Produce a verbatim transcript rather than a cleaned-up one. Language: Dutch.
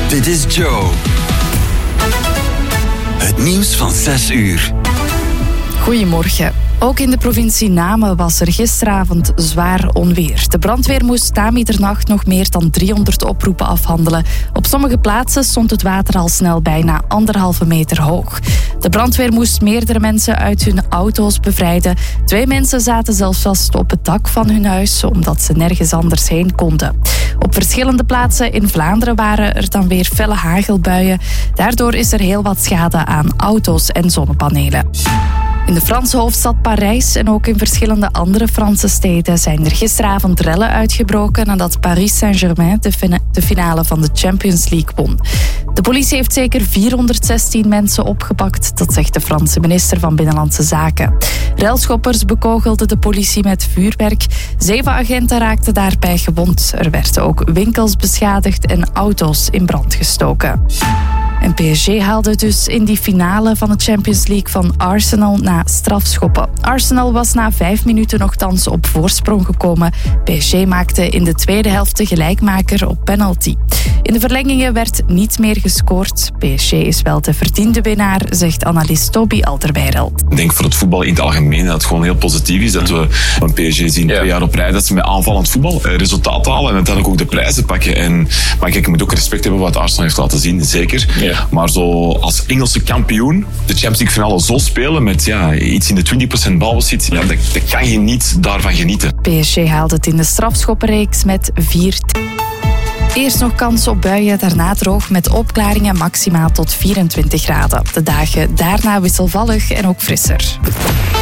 Dit is Joe. Het nieuws van zes uur. Goedemorgen. Ook in de provincie Namen was er gisteravond zwaar onweer. De brandweer moest na middernacht nog meer dan driehonderd oproepen afhandelen. Op sommige plaatsen stond het water al snel bijna anderhalve meter hoog. De brandweer moest meerdere mensen uit hun auto's bevrijden. Twee mensen zaten zelfs vast op het dak van hun huis, omdat ze nergens anders heen konden. Op verschillende plaatsen in Vlaanderen waren er dan weer felle hagelbuien. Daardoor is er heel wat schade aan auto's en zonnepanelen. In de Franse hoofdstad Parijs en ook in verschillende andere Franse steden zijn er gisteravond rellen uitgebroken nadat Paris Saint-Germain de, fina- de finale van de Champions League won. De politie heeft zeker vierhonderdzestien mensen opgepakt, dat zegt de Franse minister van Binnenlandse Zaken. Relschoppers bekogelden de politie met vuurwerk. Zeven agenten raakten daarbij gewond. Er werden ook winkels beschadigd en auto's in brand gestoken. En P S G haalde dus in die finale van de Champions League van Arsenal na strafschoppen. Arsenal was na vijf minuten nogthans op voorsprong gekomen. P S G maakte in de tweede helft de gelijkmaker op penalty. In de verlengingen werd niet meer gescoord. P S G is wel de verdiende winnaar, zegt analist Toby Alderweireld. Ik denk voor het voetbal in het algemeen dat het gewoon heel positief is. Dat we een P S G zien twee jaar op rij dat ze met aanvallend voetbal resultaat halen en uiteindelijk ook de prijzen pakken. En, maar kijk, je moet ook respect hebben wat Arsenal heeft laten zien, zeker. Ja. Maar zo als Engelse kampioen de Champions League finale zo spelen met ja, iets in de twintig procent balbezit, ja, dat, dat kan je niet daarvan genieten. P S G haalde het in de strafschoppenreeks met vier. Eerst nog kans op buien, daarna droog met opklaringen maximaal tot vierentwintig graden. De dagen daarna wisselvallig en ook frisser.